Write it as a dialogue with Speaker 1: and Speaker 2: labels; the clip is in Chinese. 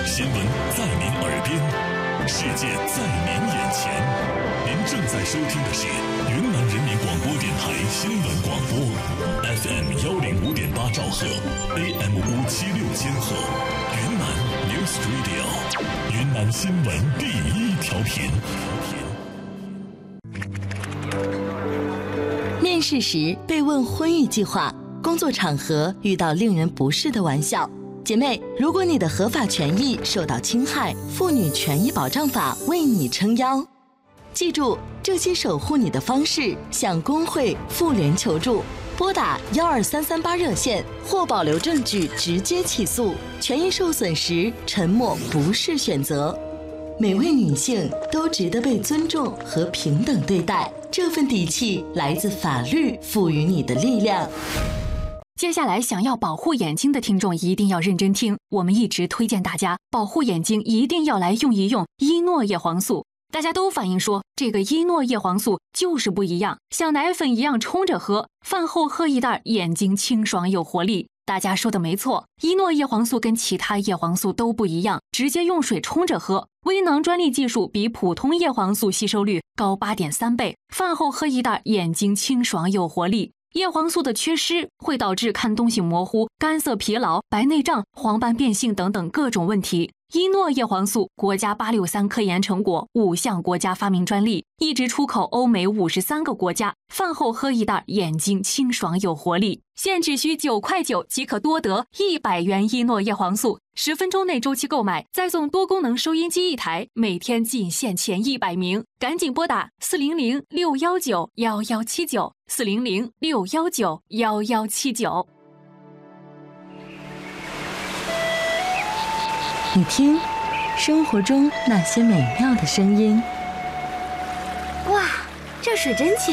Speaker 1: 新闻在您耳边，世界在您眼前。您正在收听的是云南人民广播电台新闻广播 FM105.8兆赫 AM576千赫，云南 News Radio， 云南新闻第一调频。
Speaker 2: 面试时被问婚育计划，工作场合遇到令人不适的玩笑。姐妹，如果你的合法权益受到侵害，妇女权益保障法为你撑腰。记住这些守护你的方式，向工会、妇联求助，拨打12338热线或保留证据直接起诉。权益受损时，沉默不是选择。每位女性都值得被尊重和平等对待，这份底气来自法律赋予你的力量。
Speaker 3: 接下来想要保护眼睛的听众一定要认真听，我们一直推荐大家保护眼睛一定要来用一用伊诺叶黄素。大家都反映说这个伊诺叶黄素就是不一样，像奶粉一样冲着喝，饭后喝一袋，眼睛清爽有活力。大家说的没错，伊诺叶黄素跟其他叶黄素都不一样，直接用水冲着喝。微囊专利技术比普通叶黄素吸收率高 8.3 倍，饭后喝一袋，眼睛清爽有活力。叶黄素的缺失会导致看东西模糊、干涩疲劳、白内障、黄斑变性等等各种问题。伊诺叶黄素国家863科研成果，5项国家发明专利，一直出口欧美53个国家。饭后喝一袋，眼睛清爽有活力。现只需9.9块即可多得100元伊诺叶黄素，10分钟内周期购买，再送多功能收音机1台，每天仅限前100名，赶紧拨打400-619-1179 400-619-1179。
Speaker 2: 你听，生活中那些美妙的声音。
Speaker 4: 哇，这水真清。